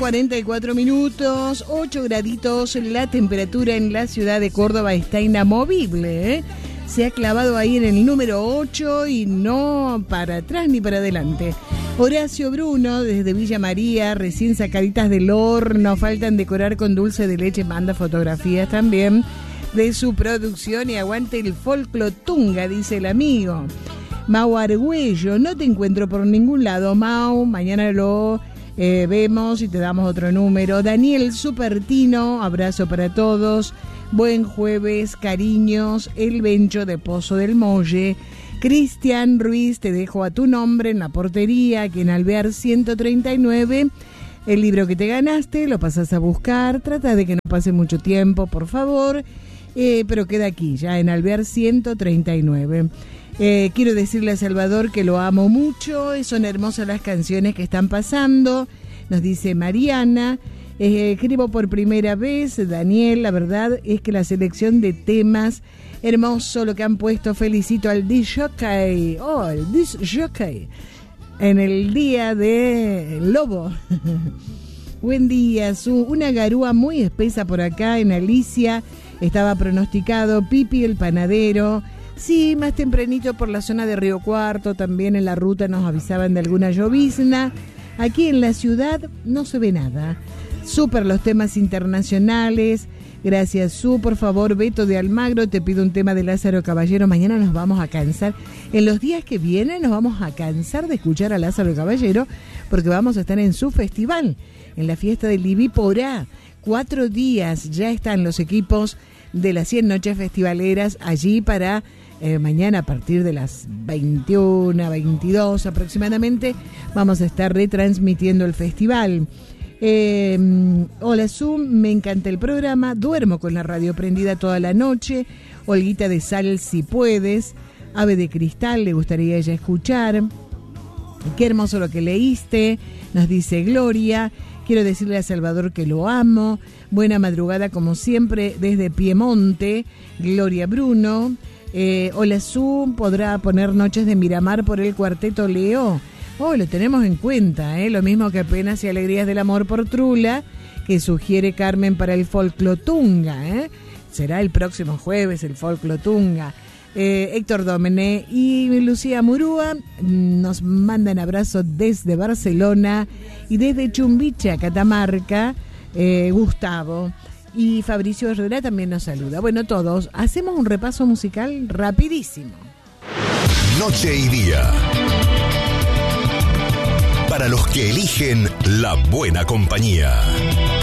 11:44, 8 graditos. La temperatura en la ciudad de Córdoba está inamovible, ¿eh? Se ha clavado ahí en el número 8 y no para atrás ni para adelante. Horacio Bruno, desde Villa María, recién sacaditas del horno, faltan decorar con dulce de leche, manda fotografías también de su producción y aguante el folclotunga, dice el amigo. Mau Argüello, no te encuentro por ningún lado, Mau, mañana lo vemos y te damos otro número. Daniel Supertino, abrazo para todos, buen jueves, cariños, el Bencho de Pozo del Molle. Cristian Ruiz, te dejo a tu nombre en la portería, aquí en Alvear 139. El libro que te ganaste, lo pasas a buscar, trata de que no pase mucho tiempo, por favor, pero queda aquí, ya en Alvear 139. Quiero decirle a Salvador que lo amo mucho, son hermosas las canciones que están pasando, nos dice Mariana. Escribo por primera vez, Daniel, la verdad es que la selección de temas, hermoso lo que han puesto, felicito al disc jockey, el disc jockey, en el día de Lobo. Buen día, una garúa muy espesa por acá en Alicia, estaba pronosticado, Pipi el panadero. Sí, más tempranito por la zona de Río Cuarto, también en la ruta nos avisaban de alguna llovizna. Aquí en la ciudad no se ve nada. Súper los temas internacionales. Gracias, Su. Por favor, Beto de Almagro, te pido un tema de Lázaro Caballero. Mañana nos vamos a cansar. En los días que vienen nos vamos a cansar de escuchar a Lázaro Caballero porque vamos a estar en su festival, en la fiesta del Ibiporá. 4 días ya están los equipos de las 100 noches festivaleras allí para mañana a partir de las 21, 22 aproximadamente. Vamos a estar retransmitiendo el festival. Hola Zoom, me encanta el programa, duermo con la radio prendida toda la noche. Olguita de Sal, si puedes. Ave de Cristal, le gustaría ella escuchar. Qué hermoso lo que leíste, nos dice Gloria. Quiero decirle a Salvador que lo amo. Buena madrugada como siempre desde Piemonte, Gloria Bruno. Hola Zoom, podrá poner Noches de Miramar por el Cuarteto Leo. Lo tenemos en cuenta, lo mismo que Penas y Alegrías del Amor por Trula, que sugiere Carmen para el Folclotunga. Será el próximo jueves el Folclotunga. Héctor Domené y Lucía Murúa nos mandan abrazos desde Barcelona y desde Chumbiche, Catamarca, Gustavo. Y Fabricio Herrera también nos saluda. Bueno, todos, hacemos un repaso musical rapidísimo. Noche y día. Para los que eligen la buena compañía.